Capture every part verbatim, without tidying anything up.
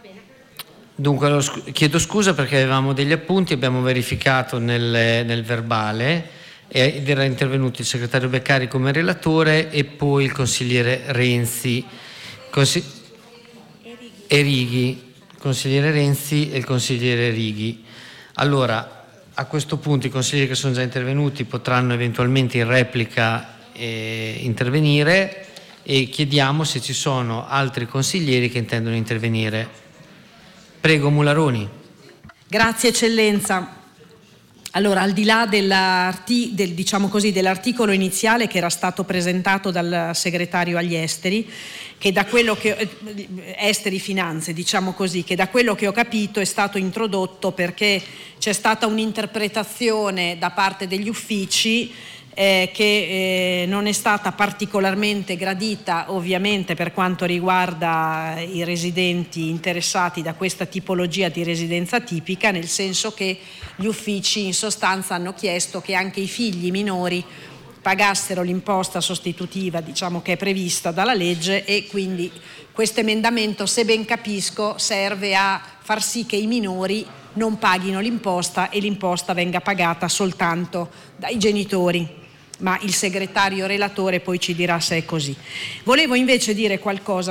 Dunque, allora, scu- chiedo scusa perché avevamo degli appunti, abbiamo verificato nel, nel verbale ed era intervenuto il segretario Beccari come relatore e poi il consigliere Renzi consi- e Righi, il consigliere Renzi e il consigliere Righi. Allora, a questo punto i consiglieri che sono già intervenuti potranno eventualmente in replica eh, intervenire, e chiediamo se ci sono altri consiglieri che intendono intervenire. Prego, Mularoni. Grazie Eccellenza. Allora, al di là dell'arti- del, diciamo così, dell'articolo iniziale che era stato presentato dal segretario agli esteri, che da quello che eh, esteri finanze, diciamo così, che da quello che ho capito è stato introdotto perché c'è stata un'interpretazione da parte degli uffici Eh, che eh, non è stata particolarmente gradita ovviamente per quanto riguarda i residenti interessati da questa tipologia di residenza tipica, nel senso che gli uffici in sostanza hanno chiesto che anche i figli minori pagassero l'imposta sostitutiva, diciamo, che è prevista dalla legge, e quindi questo emendamento, se ben capisco, serve a far sì che i minori non paghino l'imposta e l'imposta venga pagata soltanto dai genitori. Ma il segretario relatore poi ci dirà se è così. Volevo invece dire qualcosa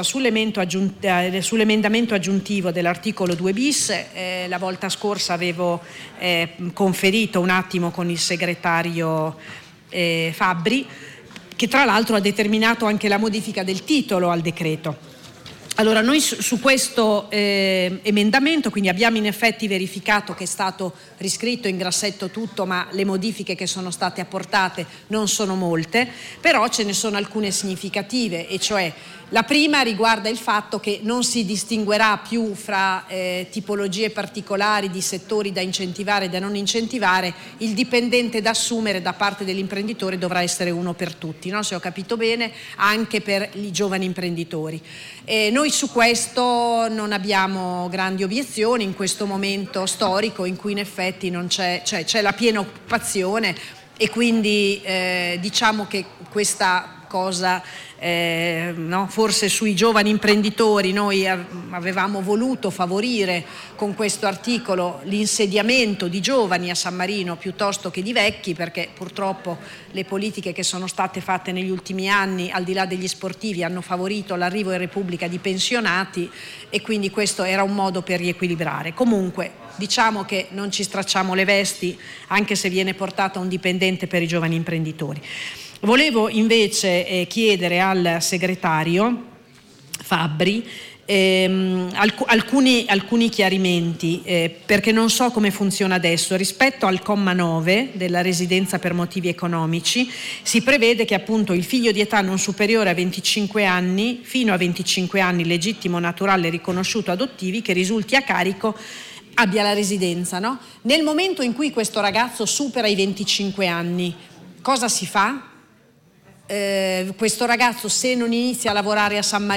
sull'emendamento aggiuntivo dell'articolo due bis. Eh, la volta scorsa avevo eh, conferito un attimo con il segretario eh, Fabbri, che tra l'altro ha determinato anche la modifica del titolo al decreto. Allora, noi su, su questo eh, emendamento quindi abbiamo in effetti verificato che è stato riscritto in grassetto tutto, ma le modifiche che sono state apportate non sono molte, però ce ne sono alcune significative, e cioè la prima riguarda il fatto che non si distinguerà più fra eh, tipologie particolari di settori da incentivare e da non incentivare. Il dipendente da assumere da parte dell'imprenditore dovrà essere uno per tutti, no? Se ho capito bene, anche per i giovani imprenditori. Eh, noi su questo non abbiamo grandi obiezioni in questo momento storico in cui in effetti non c'è, cioè c'è la piena occupazione, e quindi eh, diciamo che questa cosa eh, no, forse sui giovani imprenditori noi avevamo voluto favorire con questo articolo l'insediamento di giovani a San Marino piuttosto che di vecchi, perché purtroppo le politiche che sono state fatte negli ultimi anni, al di là degli sportivi, hanno favorito l'arrivo in Repubblica di pensionati, e quindi questo era un modo per riequilibrare. Comunque diciamo che non ci stracciamo le vesti anche se viene portata un dipendente per i giovani imprenditori. Volevo invece eh, chiedere al segretario Fabbri ehm, alc- alcuni, alcuni chiarimenti eh, perché non so come funziona adesso. Rispetto al comma nove della residenza per motivi economici si prevede che appunto il figlio di età non superiore a venticinque anni fino a venticinque anni legittimo, naturale, riconosciuto, adottivi, che risulti a carico abbia la residenza, no? Nel momento in cui questo ragazzo supera i venticinque anni, cosa si fa? Eh, questo ragazzo, se non inizia a lavorare a San Marino